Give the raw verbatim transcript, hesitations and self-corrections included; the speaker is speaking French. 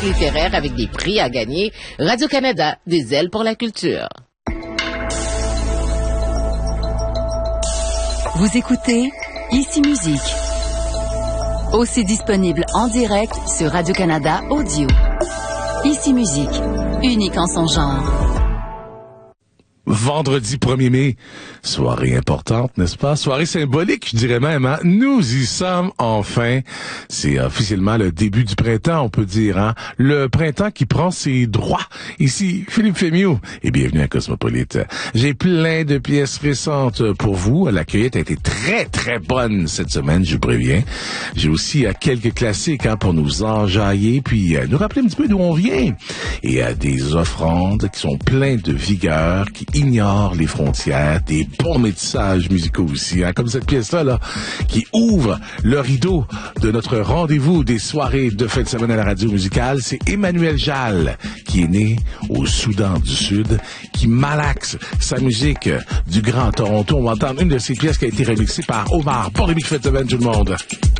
littéraires avec des prix à gagner. Radio-Canada, des ailes pour la culture. Vous écoutez Ici Musique. Aussi disponible en direct sur Radio-Canada Audio. Ici Musique, unique en son genre. Vendredi premier mai, soirée importante, n'est-ce pas? Soirée symbolique, je dirais même, hein? Nous y sommes enfin. C'est officiellement le début du printemps, on peut dire, hein? Le printemps qui prend ses droits. Ici, Philippe Fémieux, et bienvenue à Cosmopolite. J'ai plein de pièces récentes pour vous. La cueillette a été très, très bonne cette semaine, je vous préviens. J'ai aussi euh, quelques classiques, hein, pour nous enjailler, puis euh, nous rappeler un petit peu d'où on vient. Et euh, des offrandes qui sont pleines de vigueur, qui ignorent les frontières, des bons métissages musicaux aussi, hein, comme cette pièce-là, là, qui ouvre le rideau de notre rendez-vous des soirées de fin de semaine à la radio musicale. C'est Emmanuel Jal, qui est né au Soudan du Sud, qui malaxe sa musique du Grand Toronto. On va entendre une de ses pièces qui a été remixée par Omar. Bon début de fin de semaine, tout le monde!